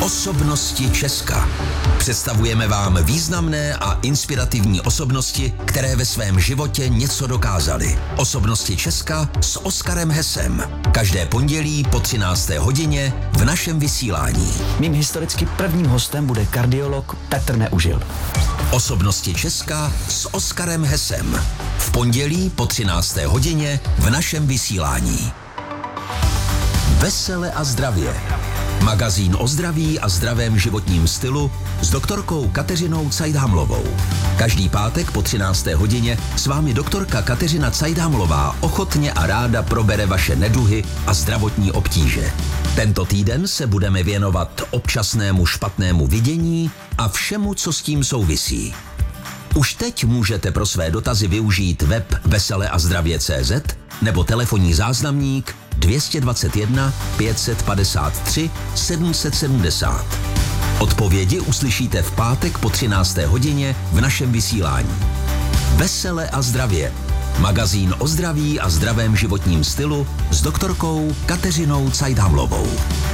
Osobnosti Česka. Představujeme vám významné a inspirativní osobnosti, které ve svém životě něco dokázaly. Osobnosti Česka s Oskarem Hesem. Každé pondělí po 13. hodině v našem vysílání. Mým historicky prvním hostem bude kardiolog Petr Neužil. Osobnosti Česka s Oskarem Hesem. V pondělí po 13. hodině v našem vysílání. Vesele a zdravě. Magazín o zdraví a zdravém životním stylu s doktorkou Kateřinou Cajdhamlovou. Každý pátek po 13. hodině s vámi doktorka Kateřina Cajdhamlová ochotně a ráda probere vaše neduhy a zdravotní obtíže. Tento týden se budeme věnovat občasnému špatnému vidění a všemu, co s tím souvisí. Už teď můžete pro své dotazy využít web veseleazdravě.cz nebo telefonní záznamník 221 553 770. Odpovědi uslyšíte v pátek po 13. hodině v našem vysílání. Vesele a zdravě. Magazín o zdraví a zdravém životním stylu s doktorkou Kateřinou Cajdhamlovou.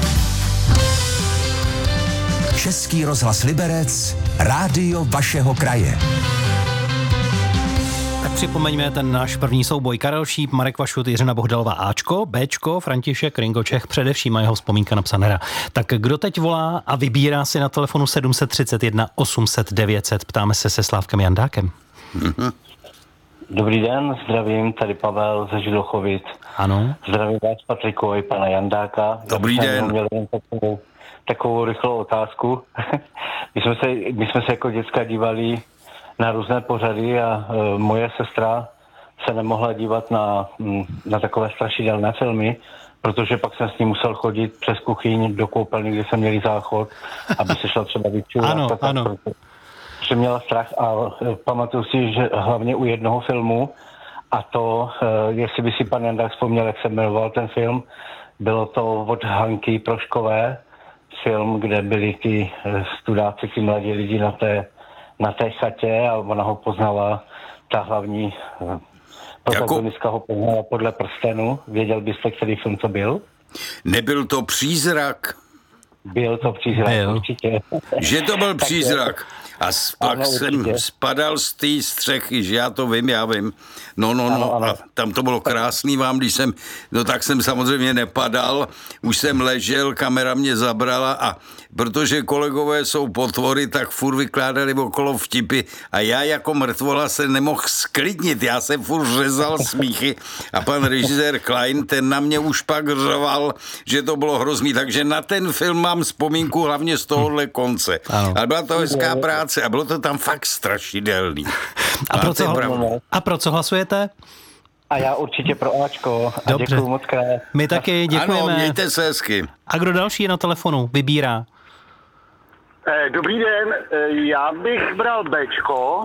Český rozhlas Liberec, rádio vašeho kraje. Tak připomeňme ten náš první souboj. Karel Šíp, Marek Vašut, Jiřina Bohdalová Ačko, Bčko, František Ringo Čech, především a jeho vzpomínka napsaná. Tak kdo teď volá a vybírá si na telefonu 731 800 900? Ptáme se Slávkem Jandákem. Dobrý den, zdravím, tady Pavel ze Židochovic. Ano. Zdravím vás, Patriku, i pana Jandáka. Dobrý den. Měl jen takovou rychlou otázku. My jsme se jako děcka dívali na různé pořady a moje sestra se nemohla dívat na takové strašidelné filmy, protože pak jsem s ní musel chodit přes kuchyň do koupelny, kde jsme měli záchod, aby se šla třeba vyčurat. Ano. Že měla strach a pamatuju si, že hlavně u jednoho filmu, a to, jestli by si pan Jandák vzpomněl, jak se jmenoval ten film, bylo to od Hanky Proškové, film, kde byli ty studáci, ty mladí lidi na té chatě a ona ho poznala, ta hlavní protagonistka ho poznala podle prstenu. Věděl byste, který film to byl? Nebyl to Přízrak? Byl to Přízrak, určitě. Že to byl Přízrak. A pak jsem spadal z té střechy, že já vím. Ano. A tam to bylo krásný vám, tak jsem samozřejmě nepadal, už jsem ležel, kamera mě zabrala a protože kolegové jsou potvory, tak furt vykládali okolo vtipy a já jako mrtvola se nemohl sklidnit, já jsem furt řezal smíchy a pan režisér Klein, ten na mě už pak řval, že to bylo hrozný, takže na ten film mám vzpomínku hlavně z tohohle konce. Ano. Ale byla to hezká práce a bylo to tam fakt strašidelný. A pro co hlasujete? A já určitě pro Ačko. A děkuju moc krát. My taky děkujeme. Ano, mějte se hezky. A kdo další je na telefonu? Vybírá. Dobrý den, já bych bral Bčko.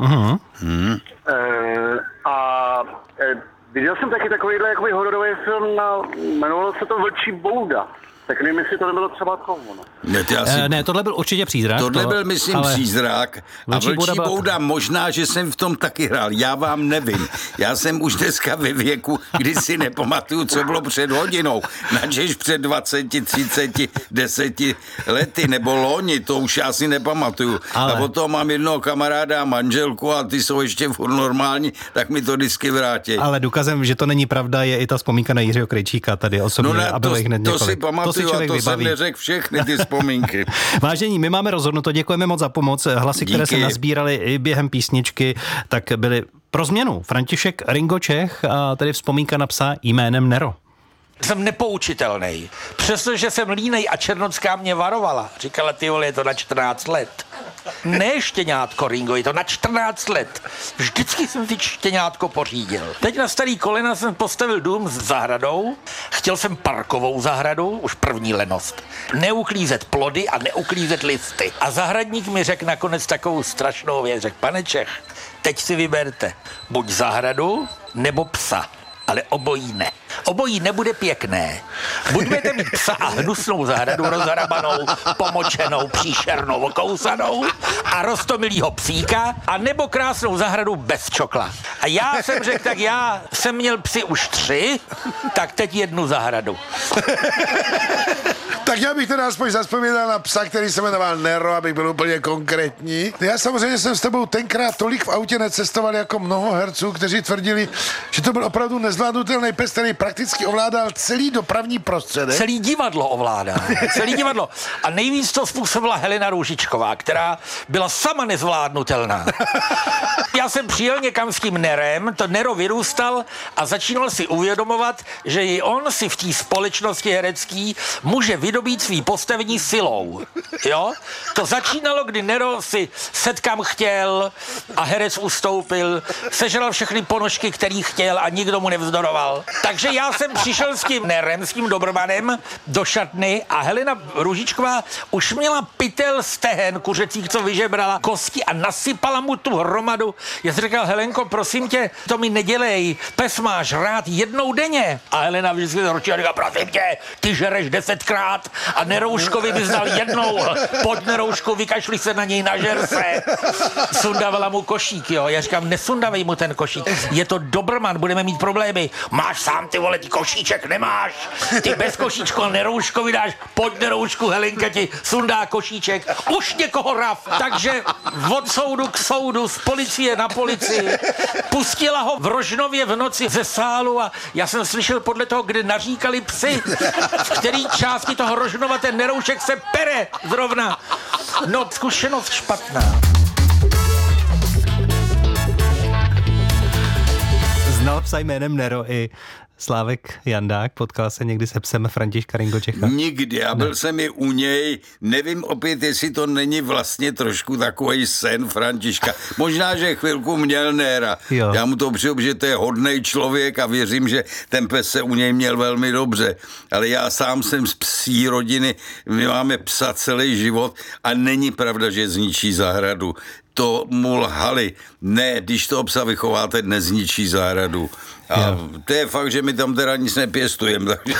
A viděl jsem taky takovýhle jakoby hororový film, jmenovalo se to Vlčí bouda. Tak nevím, jestli to nebylo třeba tomu. Ne, tohle byl určitě Přízrak. Tohle byl, myslím, Přízrak. A Vlčí bouda, možná, že jsem v tom taky hrál. Já vám nevím. Já jsem už dneska ve věku, kdy si nepamatuju, co bylo před hodinou. Načež před 20, 30, 10 lety, nebo loni, to už já si nepamatuju. A potom mám jednoho kamaráda a manželku a ty jsou ještě furt normální, tak mi to vždycky vrátí. Ale důkazem, že to není pravda, je i ta vzpomínka na Jiřího Krejčíka tady osobně. A bylo jich hned několik. To si pamatuju. A to jsem neřekl všechny ty vzpomínky. Vážení, my máme rozhodnuto, děkujeme moc za pomoc. Hlasy, které se nazbírali i během písničky, tak byly pro změnu. František Ringo Čech a tedy vzpomínka na psa jménem Nero. Jsem nepoučitelný. Přestože jsem línej a Černocká mě varovala. Říkala, ty vole, je to na 14 let. Ne štěňátko, Ringo, je to na 14 let. Vždycky jsem si štěňátko pořídil. Teď na starý kolena jsem postavil dům s zahradou. Chtěl jsem parkovou zahradu, už první lenost. Neuklízet plody a neuklízet listy. A zahradník mi řekl nakonec takovou strašnou věc. Řekl, pane Čech, teď si vyberte buď zahradu, nebo psa. Ale obojí ne. Obojí nebude pěkné. Buď budete mít psa a hnusnou zahradu rozhrabanou, pomočenou, příšernou, okousanou a roztomilýho psíka, a nebo krásnou zahradu bez čokla. A já jsem řekl, tak já jsem měl psy už 3, tak teď 1 zahradu. Tak já bych teda aspoň zazpomínal na psa, který se jmenoval Nero, abych byl úplně konkrétní. Já samozřejmě jsem s tebou tenkrát tolik v autě necestoval jako mnoho herců, kteří tvrdili, že to byl opravdu nezvládnutelný pes, který prakticky ovládal celý dopravní prostředek. Celý divadlo ovládá. Celý divadlo. A nejvíc to způsobila Helena Růžičková, která byla sama nezvládnutelná. Já jsem přijel někam s tím Nerem, to Nero vyrůstal a začínal si uvědomovat, že i on si v té společnosti herecký může vydobít svý postavení silou. Jo? To začínalo, kdy Nero si setkám chtěl a herec ustoupil, sežral všechny ponožky, který chtěl a nikdo mu nevzdoroval. Takže já jsem přišel s tím Nerem, s tím Dobrmanem do šatny a Helena Růžičková už měla pytel stehen kuřecích, co vyžebrala kosti a nasypala mu tu hromadu. Já jsem říkal, Helenko, prosím tě, to mi nedělej, pes máš rád 1 denně. A Helena vždycky zaručí a říká, prosím tě, ty žereš 10krát a Nerouškovi bys dal 1. Pojď Neroušku, vykašli se na něj, nažer se. Sundavala mu košík, jo. Já říkám, nesundavej mu ten košík. Je to Dobrman, budeme mít problémy. Máš sám, ty vole, ty košíček nemáš. Ty bez košíčko Nerouškovi dáš. Pojď Neroušku, Helenka ti sundá košíček. Už někoho raf. Takže od soudu k soudu, z policie na policii. Pustila ho v Rožnově v noci ze sálu a já jsem slyšel podle toho, kde naříkali psy, v který části toho Rožnova ten Neroušek se pere zrovna. No, zkušenost špatná. Znal psa jménem Nero i Slávek Jandák, potkal se někdy se psem Františka Ringočecha? Nikdy, a byl jsem i u něj, nevím opět, jestli to není vlastně trošku takový sen Františka. Možná, že chvilku měl Nera. Jo. Já mu to přeju, že to je hodnej člověk a věřím, že ten pes se u něj měl velmi dobře. Ale já sám jsem z psí rodiny, my máme psa celý život a není pravda, že zničí zahradu. To mu lhali. Ne, když toho psa vychováte, nezničí zahradu. A to je fakt, že my tam teda nic nepěstujeme, takže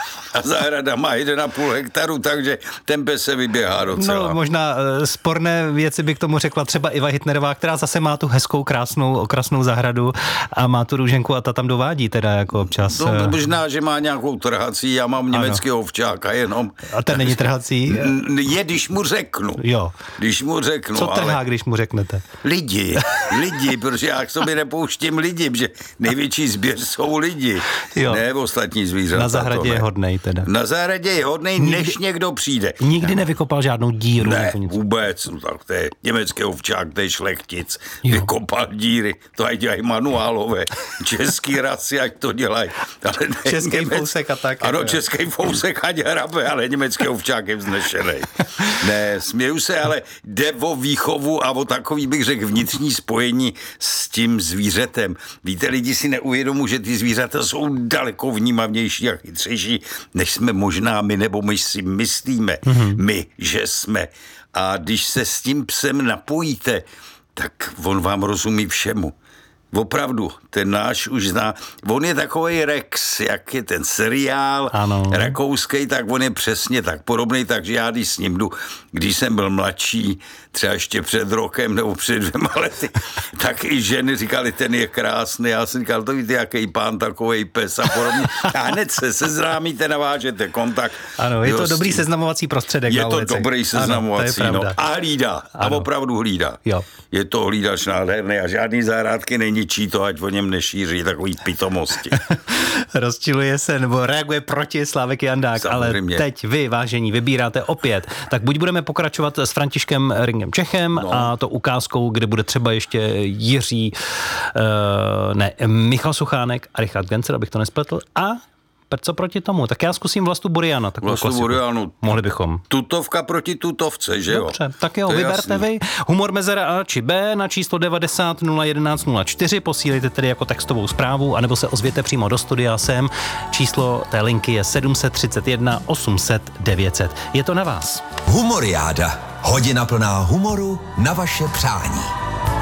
a zahrada má 1,5 hektaru, takže ten pes se vyběhá docela. No, možná sporné věci by k tomu řekla třeba Iva Hitnerová, která zase má tu hezkou, krásnou, okrasnou zahradu a má tu růženku a ta tam dovádí teda jako občas. No, možná, že má nějakou trhací, já mám německého ovčáka jenom. A ten není trhací? Je, když mu řeknu. Jo. Když mu řeknu. Co trhá, když mu řeknete? Lidi, protože já k sobě nepouštím lidi, protože největší sběr jsou lidi, jo. Ne ostatní zvířata. Na zahradě je hodnej teda. Na zahradě je hodnej, než někdo přijde. Nikdy nevykopal žádnou díru? Ne, vůbec. No, tak to je německý ovčák, to je šlechtic. Jo. Vykopal díry, to aj dělají manuálové. Český rasy, ať to dělají. Český fousek a tak. Ano, český fousek ať hrabe, ale německý ovčák je vznešenej. Ne, směju se, ale jde o výchovu a o takový, bych řekl, vnitřní spojení s tím zvířetem. Víte, lidi si neuvědomují, že ty zvířata jsou daleko vnímavnější a chytřejší, než jsme možná my, nebo my si myslíme, my, že jsme. A když se s tím psem napojíte, tak on vám rozumí všemu. Opravdu, ten náš už zná. On je takovej Rex, jak je ten seriál rakouský, tak on je přesně tak podobný, takže já když s ním jdu, když jsem byl mladší, třeba ještě před rokem nebo před 2 lety, tak i ženy říkali, ten je krásný. Já jsem říkal, to víte, jaký pán, takovej pes a podobně. A hned se seznámíte, navážete kontakt. Ano, je to dobrý seznamovací prostředek. Je to dobrý seznamovací, ano, a hlídá. A opravdu hlídá. Jo. Je to hlídač nádherný a žádný zahrádky neníčí to, ať o něm nešíří takový pitomosti. Rozčiluje se nebo reaguje proti Slávek Jandák, samozřejmě. Ale teď vy, vážení, vybíráte opět. Tak buď budeme pokračovat s Františkem Ringem-Čechem a to ukázkou, kde bude třeba ještě Jiří, Michal Suchánek a Richard Gencer, abych to nespletl, a co proti tomu? Tak já zkusím Vlastu Buriana. Vlastu Burianu. Mohli bychom. Tutovka proti tutovce, že jo? Dobře, tak jo, vyberte vy. Humor mezera A či B na číslo 90 011 04. Posílejte tedy jako textovou zprávu, anebo se ozvěte přímo do studia sem. Číslo té linky je 731 800 900. Je to na vás. Humoriáda. Hodina plná humoru na vaše přání.